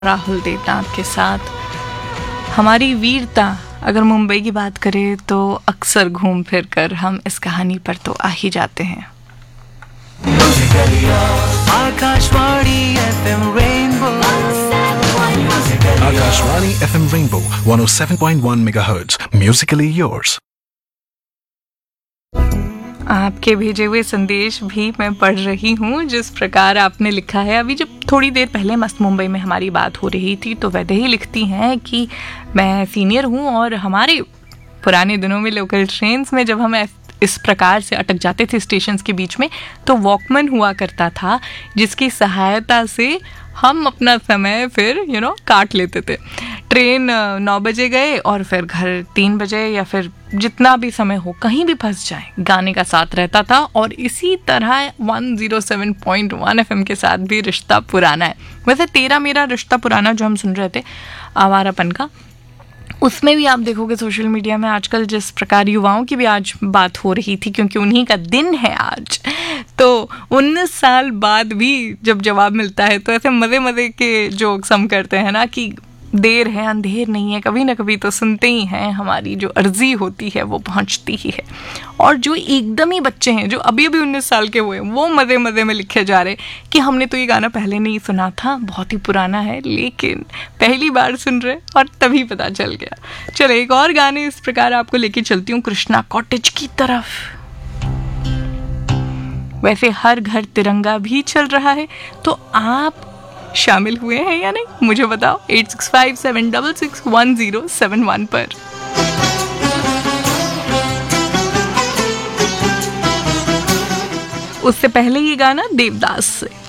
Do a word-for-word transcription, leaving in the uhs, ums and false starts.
राहुल देवनाथ के साथ। हमारी वीरता अगर मुंबई की बात करें तो अक्सर घूम फिर कर हम इस कहानी पर तो आ ही जाते हैं। Akashvani FM rainbow Akashvani F M Rainbow one oh seven point one megahertz. Musically yours. आपके भेजे हुए संदेश भी मैं पढ़ रही हूँ। जिस प्रकार आपने लिखा है, अभी जब थोड़ी देर पहले मस्त मुंबई में हमारी बात हो रही थी तो वैदेही लिखती हैं कि मैं सीनियर हूँ और हमारे पुराने दिनों में लोकल ट्रेन्स में जब हम इस प्रकार से अटक जाते थे स्टेशंस के बीच में तो वॉकमैन हुआ करता था जिसकी सहायता से हम अपना समय फिर यू you नो know, काट लेते थे। ट्रेन नौ बजे गए और फिर घर तीन बजे या फिर जितना भी समय हो कहीं भी फंस जाए, गाने का साथ रहता था। और इसी तरह एक सौ सात पॉइंट एक एफएम के साथ भी रिश्ता पुराना है। वैसे तेरा मेरा रिश्ता पुराना जो हम सुन रहे थे आवारापन का, उसमें भी आप देखोगे सोशल मीडिया में आजकल जिस प्रकार युवाओं की भी आज बात हो रही थी, क्योंकि उन्हीं का दिन है आज, तो उन्नीस साल बाद भी जब जवाब मिलता है तो ऐसे मज़े मज़े के जोक्स हम करते हैं ना कि देर है अंधेर नहीं है, कभी ना कभी तो सुनते ही हैं, हमारी जो अर्जी होती है वो पहुंचती ही है। और जो एकदम ही बच्चे हैं जो अभी अभी उन्नीस साल के हुए वो मज़े मज़े में लिखे जा रहे कि हमने तो ये गाना पहले नहीं सुना था, बहुत ही पुराना है, लेकिन पहली बार सुन रहे और तभी पता चल गया। चलो एक और गाने इस प्रकार आपको लेके चलती हूँ कृष्णा कॉटेज की तरफ। वैसे हर घर तिरंगा भी चल रहा है, तो आप शामिल हुए हैं या नहीं मुझे बताओ। Eight six five seven double six one zero seven one पर। उससे पहले ये गाना देवदास से।